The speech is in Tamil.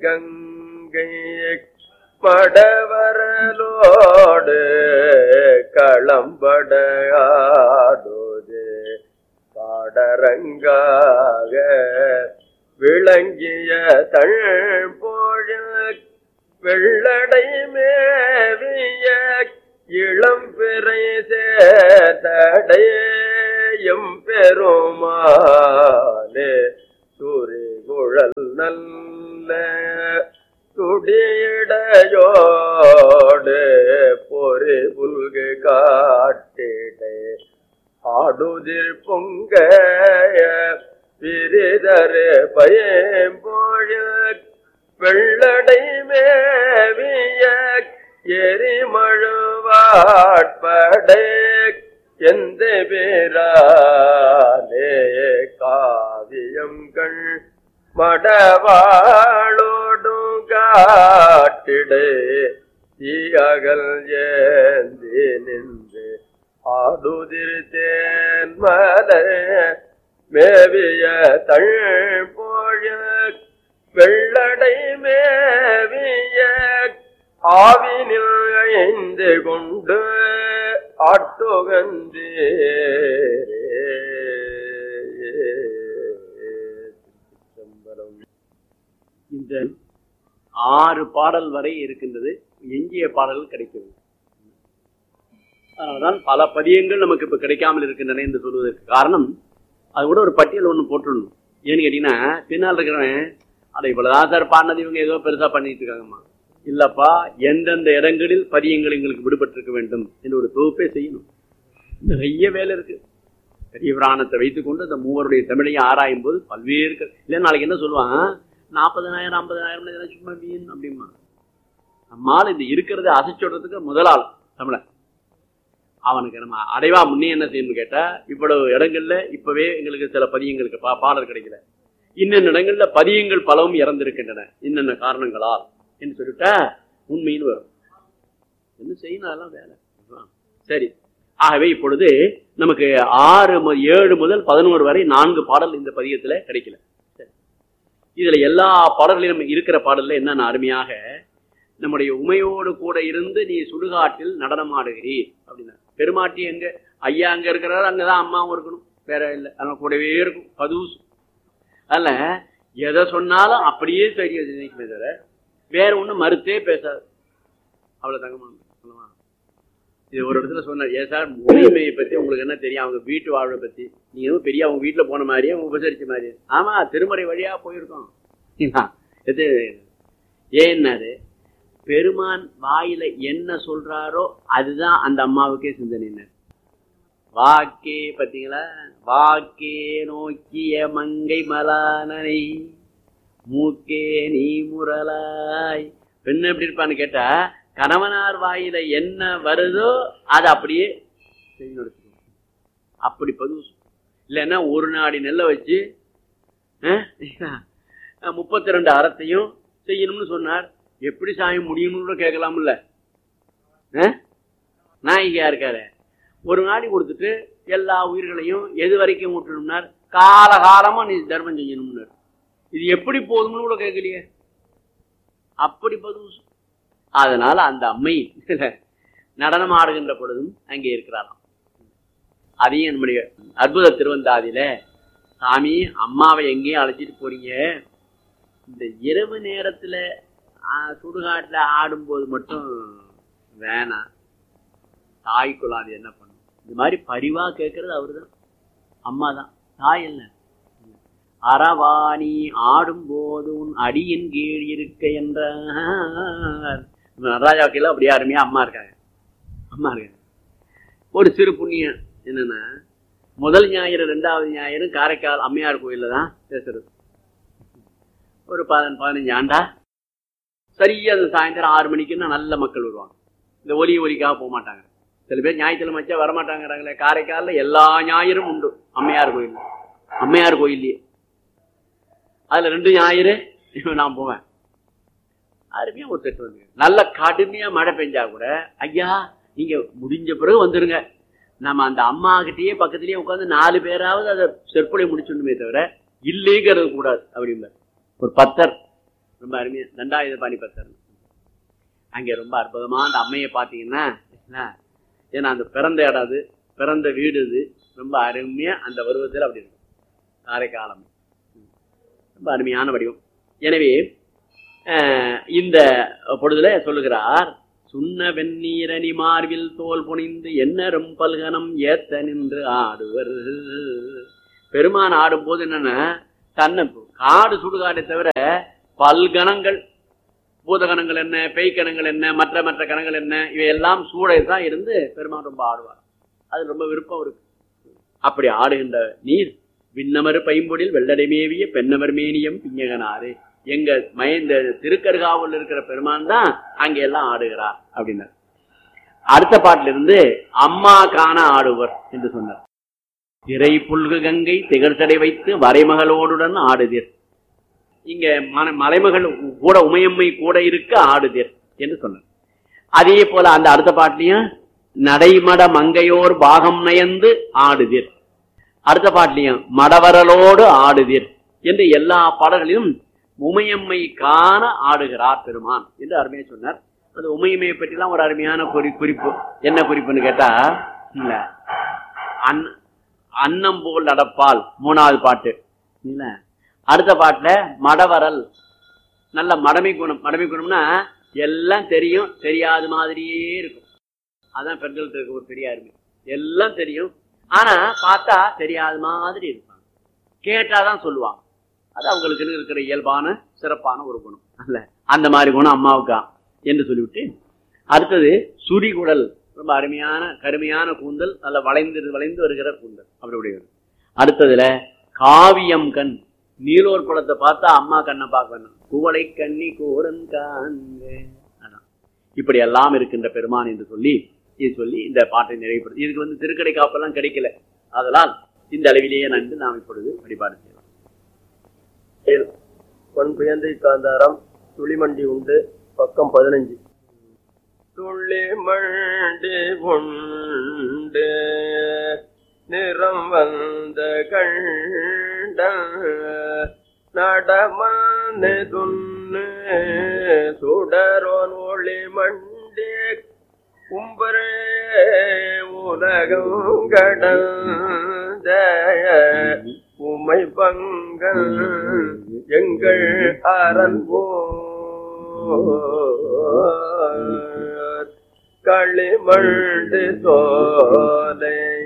கங்கை படவரலோடு களம்பட ஆடுது பாடரங்காக விளங்கிய தழ்போழ வெள்ளடை மேவிய இளம்பிறை சேதடையும் பெருமானே துரிகுழல் நல்ல துடியடையோடு பொறி புல்கு காட்டிடை ஆடுதிர் பொங்க பிரிதரு பயம்போழ வெள்ளடை மேவிய எரிமழுவாட்படை எந்த பேராலே காவியங்கள் மடவாளோடும் காட்டிடை தீயகல் ஏந்தி நின்று ஆடுதிர் தேன்மல மேவிய தழ்போழ வெள்ளடை மேவிய ஆவினில் ஐந்து கொண்டு ஆட்டுகந்தே. இந்த 6 பாடல் வரை இருக்கின்றது. எஞ்சிய பாடல்கள் கிடைக்கிறது. அதனால்தான் பல பதியங்கள் நமக்கு இப்ப கிடைக்காமல் இருக்கின்றன என்று சொல்வதற்கு காரணம், அது கூட ஒரு பட்டியல் ஒண்ணு போட்டுடணும். ஏன்னு கேட்டீங்கன்னா, பின்னால் இருக்கிறவன் அதை இவ்வளவுதான் சார் பாடினது, இவங்க ஏதோ பெருசா பண்ணிட்டு இருக்காங்கம்மா. இல்லப்பா, எந்தெந்த இடங்களில் பதியங்கள் எங்களுக்கு விடுபட்டு இருக்க வேண்டும் என்று ஒரு தொகுப்பே செய்யணும். நிறைய வேலை இருக்கு. பெரிய புராணத்தை வைத்துக்கொண்டு அந்த மூவருடைய தமிழையும் ஆராயும் போது பல்வேறு இல்லை. நாளைக்கு என்ன சொல்லுவான், 40,000 50,000 சும்மா மீன் அப்படிமா. நம்மால் இந்த இருக்கிறத அசைச்சுடுறதுக்கு முதலாள் தமிழன். அவனுக்கு நம்ம அடைவா முன்னே என்ன செய்யணும்னு கேட்டா, இவ்வளவு இடங்கள்ல இப்பவே எங்களுக்கு சில பதியங்களுக்கு பாடல் கிடைக்கல, இன்னென்ன இடங்கள்ல பதியங்கள் பலவும் இறந்திருக்கின்றன இன்னென்ன காரணங்களால் என்று சொல்லிட்டா உண்மைன்னு வரும். என்ன செய்யணும், அதெல்லாம் வேலை. சரி, ஆகவே இப்பொழுது நமக்கு 7 முதல் 11 வரை 4 பாடல் இந்த பதியத்துல கிடைக்கல. இதுல எல்லா பாடல்களிலும் இருக்கிற பாடல்ல என்னென்ன அருமையாக, நம்முடைய உமையோடு கூட இருந்து நீ சுடுகாட்டில் நடனம் ஆடுகிறீர் அப்படின்னா, பெருமாட்டி எங்க ஐயா அங்க இருக்கிறாரு, அங்கதான் அம்மாவும் இருக்கணும், வேற இல்லை, அதனால கூடவே இருக்கும் பதூஸ். அதனால எதை சொன்னாலும் அப்படியே சரி நினைக்குமே தவிர வேற ஒண்ணு மறுத்தே பேசாது. அவ்வளவு தங்கமான சொல்லுவான். இது ஒரு இடத்துல சொன்னார், ஏன் சார் உரிமையை பத்தி உங்களுக்கு என்ன தெரியும், அவங்க வீட்டு வாழ்வை பத்தி நீங்க எதுவும் பெரிய அவங்க வீட்டுல போன மாதிரியே அவங்க உபசரிச்ச மாதிரியே. ஆமா, திருமறை வழியா போயிருக்கோம். ஏன்னாரு, பெருமான் வாயில என்ன சொல்றாரோ அதுதான் அந்த அம்மாவுக்கே சிந்தனை. வாக்கே பார்த்தீங்களா, வாக்கே நோக்கிய மங்கை மலானனை மூக்கே நீ முரலாய். பெண்ணு எப்படி இருப்பான்னு கேட்டா, கணவனார் வாயில என்ன வருதோ அதை அப்படியே செஞ்சு நடத்துக்கணும். அப்படி பதிவு இல்லைன்னா ஒரு நாடி நெல்லை வச்சு 32 அறத்தையும் செய்யணும்னு சொன்னார். எப்படி சாமி முடியும்னு கேட்கலாம்ல. நாயகியா இருக்காரு, ஒரு நாடி கொடுத்துட்டு எல்லா உயிர்களையும் எது வரைக்கும் விட்டுணும்னார், காலகாலமா நீ தர்மம் செய்யணும்னார். இது எப்படி போதும்னு கூட கேட்கலையே. அப்படி பதிவு. அதனால அந்த அம்மை நடனம் ஆடுகின்ற பொழுதும் அங்கே இருக்கிறாராம். அதையும் நம்முடைய அற்புத திருவந்தாதியில, சாமி அம்மாவை எங்கேயும் அழைச்சிட்டு போறீங்க, இந்த இரவு நேரத்துல சுடுகாட்டுல ஆடும்போது மட்டும் வேணாம், தாய்க்குள்ள அது என்ன பண்ணும். இந்த மாதிரி பரிவா கேட்கறது அவருதான், அம்மா தான், தாய் இல்ல. அறவாணி ஆடும் போது உன் அடியின் கீழ் இருக்க என்ற நடராஜாவுக்கு அப்படியே அருமையா அம்மா இருக்காங்க. அம்மா இருக்காங்க. ஒரு சிறு புண்ணியம் என்னன்னா, முதல் ஞாயிறு 2வது ஞாயிறு காரைக்கால் அம்மையார் கோயில்ல தான் பேசுறது. ஒரு 15 ஆண்டா சரியா அது சாயந்தரம் 6 மணிக்குன்னா நல்ல மக்கள் வருவாங்க. இந்த ஒலிக்காக போக மாட்டாங்க. சில பேர் ஞாயிற்றுக்கிழமை வச்சா வரமாட்டாங்கிறாங்களே. காரைக்காலில் எல்லா ஞாயிறும் உண்டு அம்மையார் கோயில். அம்மையார் கோயில்லையே அதுல 2 ஞாயிறு நான் போவேன். அருமையா ஒரு செட்டு வந்து நல்ல கடுமையா மழை பெஞ்சா கூட, ஐயா நீங்க முடிஞ்ச பிறகு வந்துருங்க, நம்ம அந்த அம்மா கிட்டேயே பக்கத்திலேயே உட்காந்து 4 பேராவது அதை செற்பொழி முடிச்சுடுமே தவிர இல்லைங்கிறது கூடாது அப்படிம்பார். ஒரு பத்தர் ரொம்ப அருமையா தண்டாயுத பாணிபத்தர். அங்கே ரொம்ப அற்புதமா அந்த அம்மையை பார்த்தீங்கன்னா, ஏன்னா அந்த பிறந்த இடம் அது, பிறந்த வீடு இது, ரொம்ப அருமையா அந்த பருவத்தில் அப்படி இருக்கும். காரைக்காலம் ரொம்ப அருமையான வடிவம். எனவே இந்த பொழுதுல சொல்லுகிறார், சுண்ண வெந்நீரணி மார்பில் தோல் புனிந்து என்னரும் பல்கனம் ஏத்த நின்று ஆடுவர். பெருமான் ஆடும்போது என்னன்னா, தன்னை காடு சுடுகாடை தவிர பல்கணங்கள், பூதகணங்கள் என்ன, பெய்கணங்கள் என்ன, மற்ற மற்ற கணங்கள் என்ன, இவையெல்லாம் சூடை தான் இருந்து பெருமான் ரொம்ப ஆடுவார். அது ரொம்ப விருப்பம் இருக்கு. அப்படி ஆடுகின்ற நீர் விண்ணமர் பைம்பொடில் வெள்ளடை மேவிய பெண்ணமர் மேனியம் பிஞகனாரு. எங்க இந்த திருக்கருகாவூர்ல இருக்கிற பெருமான் தான் அங்க எல்லாம் ஆடுகிறார் அப்படின்னார். அடுத்த பாட்டிலிருந்து அம்மா காண ஆடுவர் என்று சொன்னார். திரை புல்கு கங்கை திகழ்சடை வைத்து வரைமகளோடுடன் ஆடுதீர். இங்க மலைமகள் கூட உமையம்மை கூட இருக்க ஆடுதீர் என்று சொன்னார். அதே போல அந்த அடுத்த பாட்டிலையும் நடைமட மங்கையோர் பாகம் நயந்து ஆடுதீர். அடுத்த பாட்டிலையும் மடவரலோடு ஆடுதீர் என்று எல்லா பாடல்களிலும் உமையம்மை காண ஆடுகிறார் பெருமான் என்று அருமையா சொன்னார். அந்த உமையம்மையை பற்றிலாம் ஒரு அருமையான குறிப்பு. என்ன குறிப்புன்னு கேட்டா, இல்ல அன்னம் போல் நடப்பால் 3வது பாட்டு இல்ல. அடுத்த பாட்டுல மடவரல், நல்ல மடமை குணம். மடமை குணம்னா எல்லாம் தெரியும், தெரியாத மாதிரியே இருக்கும். அதான் பெண்களுக்கு இருக்க ஒரு பெரிய அருமை. எல்லாம் தெரியும், ஆனா பார்த்தா தெரியாத மாதிரி இருப்பாங்க. கேட்டாதான் சொல்லுவாங்க. அது அவங்களுக்கு இருக்கிற இயல்பான சிறப்பான ஒரு குணம் அல்ல. அந்த மாதிரி குணம் அம்மாவுக்கா என்று சொல்லிவிட்டு, அடுத்தது சுரிகுடல், ரொம்ப அருமையான கருமையான கூந்தல், நல்ல வளைந்து வருகிற கூந்தல் அப்படி உடையது. அடுத்ததுல காவியம் கண், நீலோர் குளத்தை பார்த்தா அம்மா கண்ணை பார்க்கணும். குவளை கண்ணி கோரன் காண்க. இப்படி எல்லாம் இருக்கின்ற பெருமான் என்று சொல்லி இந்த பாட்டை நிறைவுபடுத்தி, இதுக்கு திருக்கடை காப்பெல்லாம் கிடைக்கல. அதனால் இந்த அளவிலேயே நன்று நாம் இப்பொழுது வழிபாடு செய்யலாம். பொன்புயந்தை காந்தாரம் துளிமண்டி உண்டு, பக்கம் 15. துளிமண்டி உண்டு நிறம் வந்த கண்ட நடமன்னு துண்ணு சுடரோன் ஒளி மண்டி கும்பரே உலகம் கடந்த உமை பங்கல் எங்கள் அரண்போ களிமண்டு சோலை